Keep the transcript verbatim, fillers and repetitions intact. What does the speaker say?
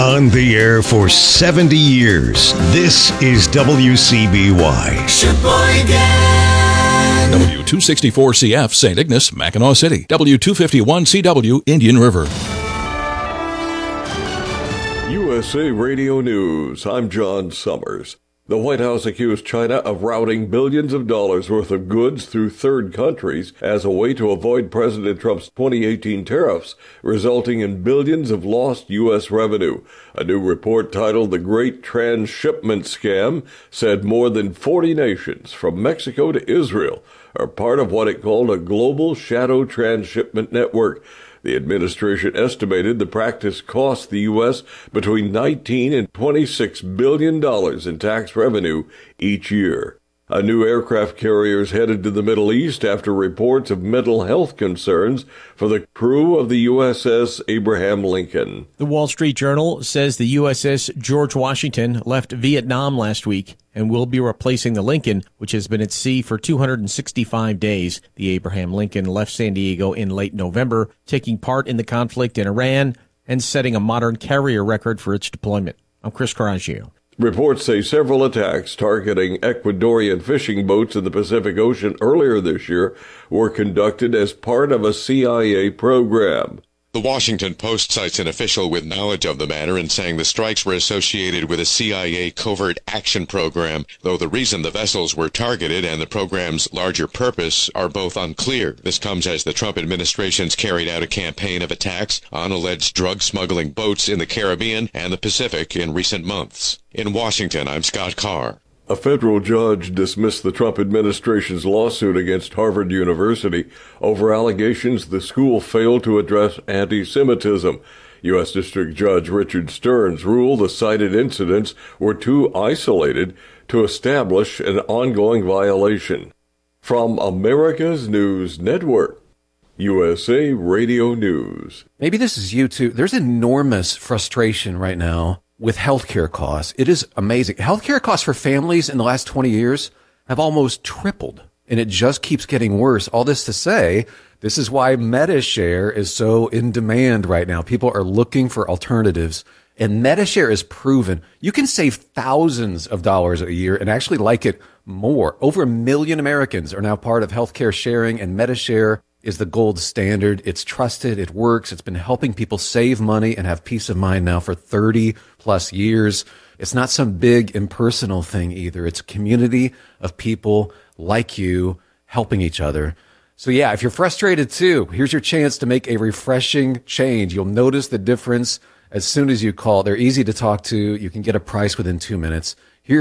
On the air for seventy years, this is W C B Y. Sheboygan. W two sixty-four C F, Saint Ignace, Mackinac City. W two fifty-one C W, Indian River. U S A Radio News. I'm John Summers. The White House accused China of routing billions of dollars worth of goods through third countries as a way to avoid President Trump's twenty eighteen tariffs, resulting in billions of lost U S revenue. A new report titled The Great Transshipment Scam said more than forty nations, from Mexico to Israel, are part of what it called a global shadow transshipment network. The administration estimated the practice cost the U S between nineteen and twenty-six billion dollars in tax revenue each year. A new aircraft carrier is headed to the Middle East after reports of mental health concerns for the crew of the U S S Abraham Lincoln. The Wall Street Journal says the U S S George Washington left Vietnam last week and will be replacing the Lincoln, which has been at sea for two hundred sixty-five days. The Abraham Lincoln left San Diego in late November, taking part in the conflict in Iran and setting a modern carrier record for its deployment. I'm Chris Coraggio. Reports say several attacks targeting Ecuadorian fishing boats in the Pacific Ocean earlier this year were conducted as part of a C I A program. The Washington Post cites an official with knowledge of the matter and saying the strikes were associated with a C I A covert action program, though the reason the vessels were targeted and the program's larger purpose are both unclear. This comes as the Trump administration's carried out a campaign of attacks on alleged drug smuggling boats in the Caribbean and the Pacific in recent months. In Washington, I'm Scott Carr. A federal judge dismissed the Trump administration's lawsuit against Harvard University over allegations the school failed to address anti-Semitism. U S District Judge Richard Stearns ruled the cited incidents were too isolated to establish an ongoing violation. From America's News Network, U S A Radio News. Maybe this is you too. There's enormous frustration right now with healthcare costs. It is amazing. Healthcare costs for families in the last twenty years have almost tripled, and it just keeps getting worse. All this to say, this is why MediShare is so in demand right now. People are looking for alternatives, and MediShare is proven. You can save thousands of dollars a year and actually like it more. Over a million Americans are now part of healthcare sharing, and MediShare is the gold standard. It's trusted. It works. It's been helping people save money and have peace of mind now for thirty plus years. It's not some big impersonal thing either. It's a community of people like you helping each other. So yeah, if you're frustrated too, here's your chance to make a refreshing change. You'll notice the difference as soon as you call. They're easy to talk to. You can get a price within two minutes.